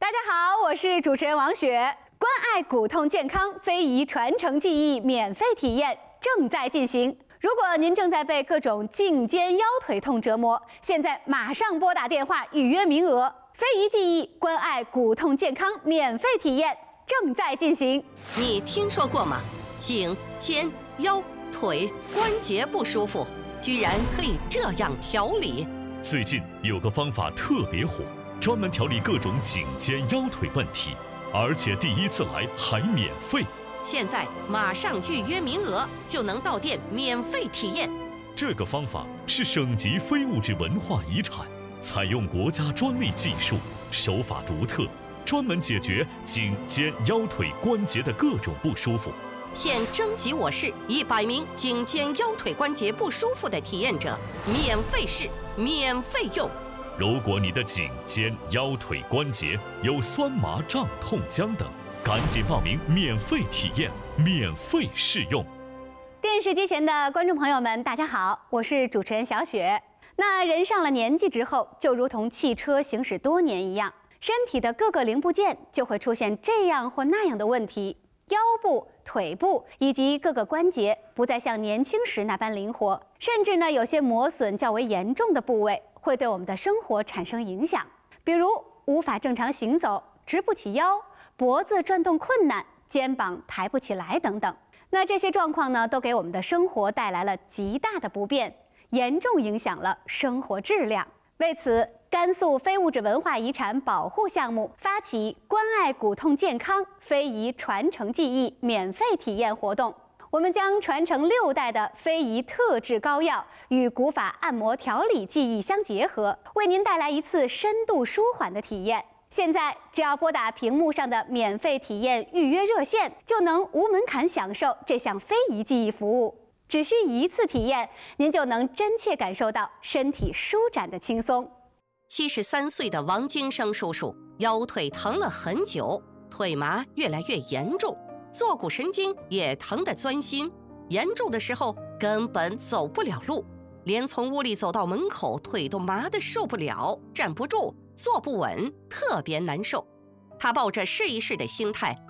大家好，我是主持人王雪。关爱骨痛健康非遗传承技艺免费体验正在进行。如果您正在被各种颈肩腰腿痛折磨，现在马上拨打电话预约名额。非遗技艺关爱骨痛健康免费体验正在进行。 你听说过吗？颈、肩、腰、腿关节不舒服，居然可以这样调理。 最近有个方法特别火，专门调理各种颈肩腰腿问题，而且第一次来还免费。 现在马上预约名额，就能到店免费体验。 这个方法是省级非物质文化遗产，采用国家专利技术，手法独特，专门解决颈肩腰腿关节的各种不舒服。 现征集我市100名颈肩腰腿关节不舒服的体验者，免费试，免费用。 如果你的颈肩腰腿关节有酸麻胀痛僵等，赶紧报名免费体验，免费试用。 电视机前的观众朋友们，大家好，我是主持人小雪。那人上了年纪之后，就如同汽车行驶多年一样，身体的各个零部件就会出现这样或那样的问题，腰部、腿部以及各个关节不再像年轻时那般灵活，甚至呢，有些磨损较为严重的部位会对我们的生活产生影响，比如无法正常行走、直不起腰、脖子转动困难、肩膀抬不起来等等。那这些状况呢，都给我们的生活带来了极大的不便，严重影响了生活质量。为此，甘肃非物质文化遗产保护项目发起关爱骨痛健康非遗传承技艺免费体验活动。我们将传承6代的非遗特制膏药与古法按摩调理技艺相结合，为您带来一次深度舒缓的体验。现在只要拨打屏幕上的免费体验预约热线，就能无门槛享受这项非遗技艺服务。只需一次体验，您就能真切感受到身体舒展的轻松。 73岁的王金生叔叔腰腿疼了很久，腿麻越来越严重，坐骨神经也疼得钻心，严重的时候根本走不了路，连从屋里走到门口腿都麻得受不了，站不住，坐不稳，特别难受。他抱着试一试的心态